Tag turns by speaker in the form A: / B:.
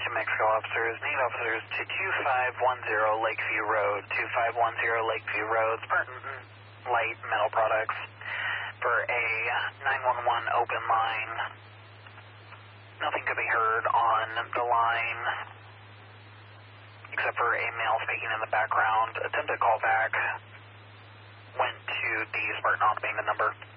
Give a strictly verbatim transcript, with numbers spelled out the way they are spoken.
A: New Mexico officers. Need officers to two five one zero Lakeview Road. two five one zero Lakeview Road. Spartan Light Metal Products for a nine one one open line. Nothing could be heard on the line except for a male speaking in the background. Attempted call back. Went to the Spartan automated number.